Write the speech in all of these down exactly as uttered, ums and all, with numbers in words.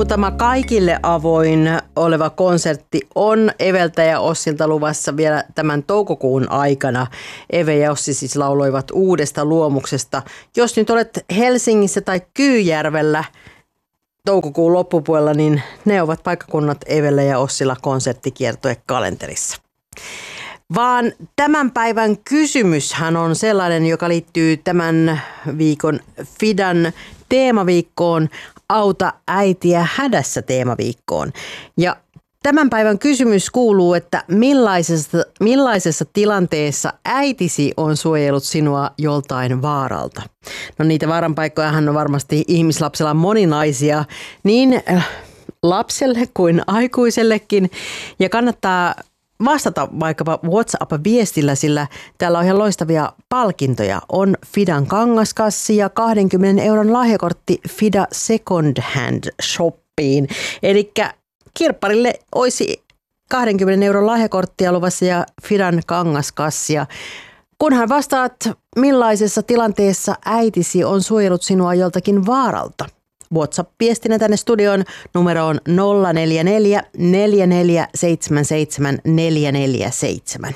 muutama kaikille avoin oleva konsertti on Eveltä ja Ossilta luvassa vielä tämän toukokuun aikana. Eve ja Ossi siis lauloivat uudesta luomuksesta. Jos nyt olet Helsingissä tai Kyyjärvellä toukokuun loppupuolella, niin ne ovat paikkakunnat Evellä ja Ossilla konserttikiertuekalenterissa. Vaan tämän päivän kysymyshän on sellainen, joka liittyy tämän viikon Fidan teemaviikkoon, Auta äitiä hädässä teemaviikkoon. Ja tämän päivän kysymys kuuluu, että millaisessa, millaisessa tilanteessa äitisi on suojellut sinua joltain vaaralta? No niitä vaaranpaikkojahan on varmasti ihmislapsella moninaisia, niin lapselle kuin aikuisellekin. Ja kannattaa vastata vaikkapa WhatsApp-viestillä, sillä täällä on ihan loistavia palkintoja. On Fidan kangaskassi ja kaksikymmentä euron lahjakortti Fida Second Hand Shoppiin. Eli kirpparille olisi kaksikymmentä euron lahjakorttia luvassa ja Fidan kangaskassia. Kunhan vastaat, millaisessa tilanteessa äitisi on suojellut sinua joltakin vaaralta. WhatsApp-viestinä tänne studioon numero on nolla neljä neljä neljä neljä seitsemän seitsemän neljä neljä seitsemän.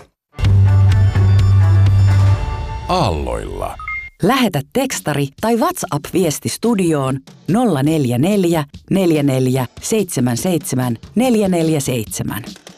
Aalloilla. Lähetä tekstari tai WhatsApp-viesti studioon nolla neljä neljä neljä neljä seitsemän seitsemän neljä neljä seitsemän.